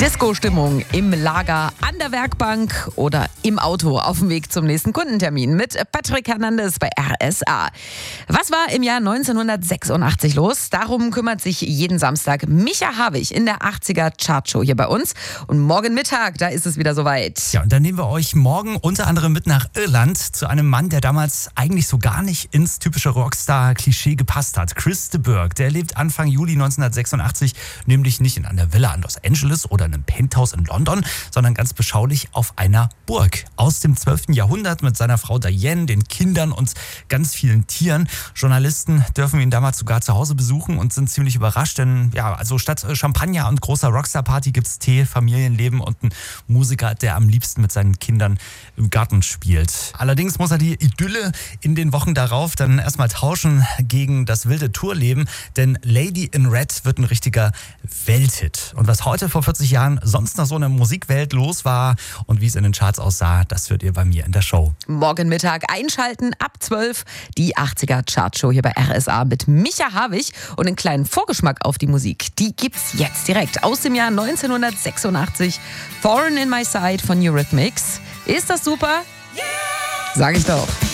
Disco-Stimmung im Lager, an der Werkbank oder im Auto auf dem Weg zum nächsten Kundentermin mit Patrick Hernandez bei RSA. Was war im Jahr 1986 los? Darum kümmert sich jeden Samstag Micha Havig in der 80er Chartshow hier bei uns. Und morgen Mittag, da ist es wieder soweit. Ja, und dann nehmen wir euch morgen unter anderem mit nach Irland zu einem Mann, der damals eigentlich so gar nicht ins typische Rockstar-Klischee gepasst hat. Chris de Burgh, der lebt Anfang Juli 1986 nämlich nicht in einer Villa in Los Angeles oder einem Penthouse in London, sondern ganz beschaulich auf einer Burg aus dem 12. Jahrhundert mit seiner Frau Diane, den Kindern und ganz vielen Tieren. Journalisten dürfen ihn damals sogar zu Hause besuchen und sind ziemlich überrascht, denn ja, also statt Champagner und großer Rockstar-Party gibt's Tee, Familienleben und einen Musiker, der am liebsten mit seinen Kindern im Garten spielt. Allerdings muss er die Idylle in den Wochen darauf dann erstmal tauschen gegen das wilde Tourleben, denn Lady in Red wird ein richtiger Welthit. Und was heute vor 40 Jahren sonst noch so in der Musikwelt los war und wie es in den Charts aussah, das hört ihr bei mir in der Show. Morgen Mittag einschalten, ab 12 die 80er Chartshow hier bei RSA mit Micha Havig und einen kleinen Vorgeschmack auf die Musik. Die gibt's jetzt direkt aus dem Jahr 1986. Thorn in My Side von Eurythmics. Ist das super? Yeah! Sag ich doch.